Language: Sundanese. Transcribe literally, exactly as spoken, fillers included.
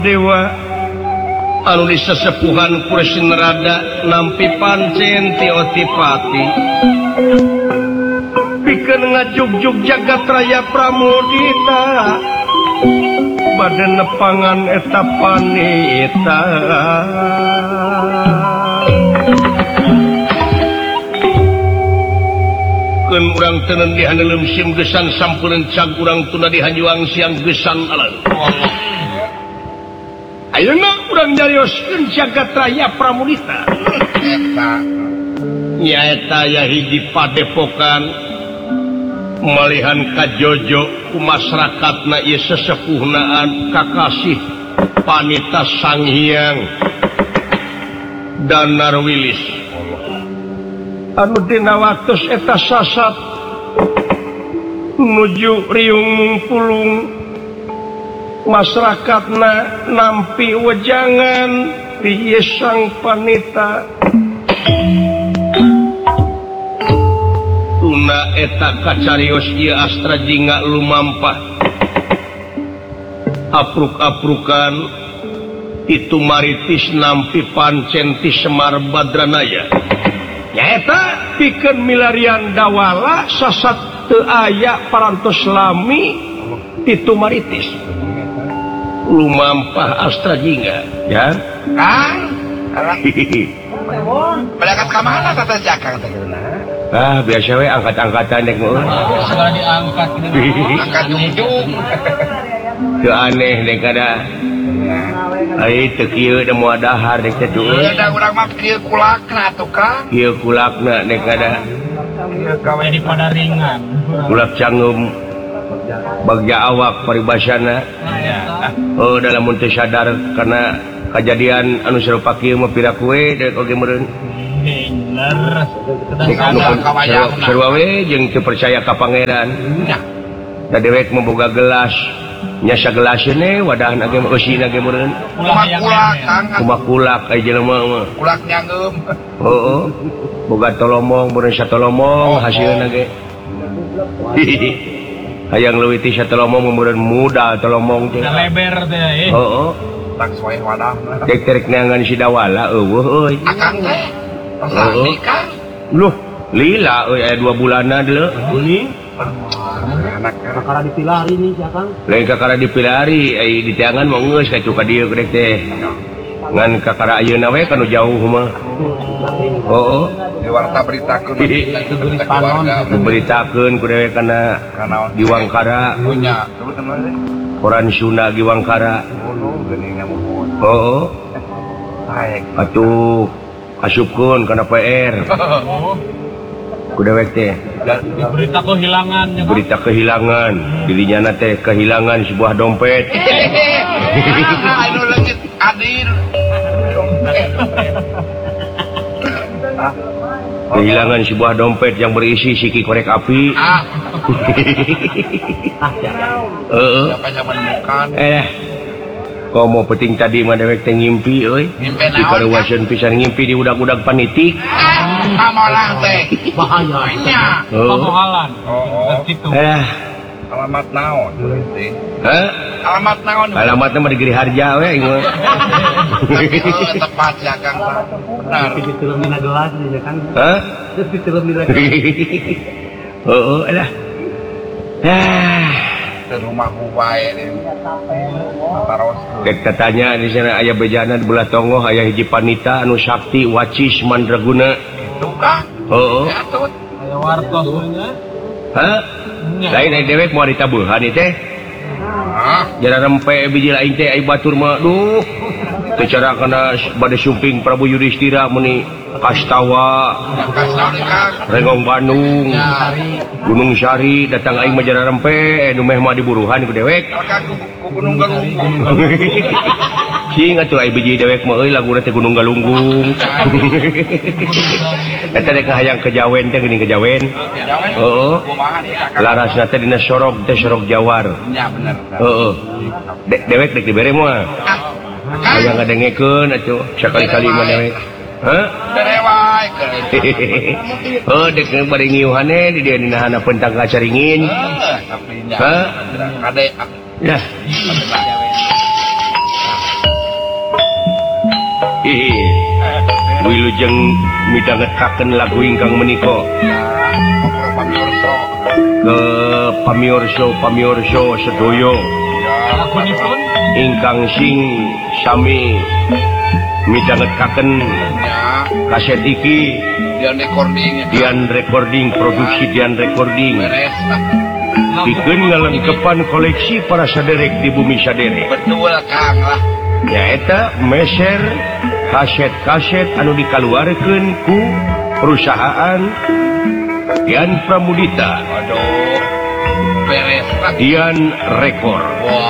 Dewa anu disesepuhan Kursinrada nampi pancen ti Otipati pikeun ngajugjug jagat raya pramudita bade nepangan eta panita keun urang teuneun di handeuleum sim gesan sampeureun cag urang tuna di hanjuang siang gesan alan ayeuna urang nyarioskeun jagat raya pramudita eta nyaeta ya hiji padepokan malihan kajojo ku masyarakatna ieu sesepuhnaan kakasih panita Sang Hyang Danar Wilis anu dina waktos eta sasat nuju riung mungpulung masyarakatna nampi wejangan di sang panita tuna eta kacarios ieu astra jingga lumampah apruk-aprukan itu maritis nampi pancen ti Semar Badranaya nyaeta pikeun milarian dawala sasat teu aya parantos lami itu maritis lumampah astra jingga ya Kang berangkat ke mana tata jakang teh ah biasa we angkat-angkatan dek meuh segala diangkat angkat ujung teu aneh dek kada ai teu kieu da moal dahar dek teh tuh da urang mah kieu kulakna atuh Kang kieu kulakna dek kada kieu kawe di padaringan kulak cangeum bagja awak paribasana oh dalam mun teu sadar kana kajadian anu sarupa kieu mah piraku we dek oge meureun bener sarua we jeung teu percaya ka pangeran da dewek memboga gelas nya sagelasieun we wadahan age eusina ge meureun kulak Kang kumaha kulak ai jelema mah kulak nyanggeum heuh boga tolomong meureun satolomong hasilna ge hayang leuwih ti satolomong meureun muda tolomong teh leber teh heuh tak soe wadahna cek terek neangan si dawala eueuh euy akang teh sami Kang loh lila euy aya dua bulanna deuleu ini anak kakara dipilari nih si Akang lain kakara dipilari ai di teangan mah geus kacu ka dieu kedek teh ngan kakara ayeuna we kanu jauh mah heuh di warta beritakeun geus panon diberitakeun ku dewe kana di Wangkara punya sebutna koran Sunda di Wangkara geuningan mohon heuh baik atuh asupkeun kana P R ku dewek teh berita kehilangan berita kehilangan dirinya teh kehilangan sebuah dompet anu leungit adil kehilangan sebuah dompet yang berisi siki korek api ah heeh siapa zaman bukan eh kau mau peting tadi mah dewek teh ngimpi euy ngimpi naon dikaruaseun pisan ngimpi di udag-udag panitik pamalah teh bahaya pamahalan oh gitu eh alamat naon teh hah alamat naon alamatna mah di Giri Harja we ieu tepat ya Kang benar di film dina gelas ya Kang hah di film dina heeh elah ah ke rumah wae deh taros dek katanya di sana aya bejana di belah tonggo aya hiji panita anu sakti wacis mandraguna itu Kang heeh aya wartos nya hah lain ai dewek moal ditabuhan ieu teh jara rempe biji lain teh ai batur mah duh teu cara kana bade sumping Prabu Yudhistira meni Kastawa Renggong Bandung Gunung Sari datang aing mah jara rempe nu meh mah diburuhan ku dewek ku Gunung Galunggung cing atuh ai biji dewek mah euy laguna teh Gunung Galunggung eta dek hayang kejawen teh geuning kejawen heeh larasna teh dina sorog teh sorog jawar nya bener heeh dewek dek dibere mah hayang ngadengekeun atuh sakali-kali mah dewek hah derewai oh dek bari ngiuhane di dia dina pentang kacaringin hah kade ya Wilujeng midangetaken lagu ingkang menika ke pamiorso pamiorso sedoyo ingkang sing sami midangetaken kaset iki Dian recording Dian recording produksi Dian recording pikeun ngalengkepan koleksi para saderek di bumi saderek betul Kang lah nyaeta meser kaset-kaset anu dikaluarkeun ku perusahaan Dian Pramudita aduh beres lah Dian Record wah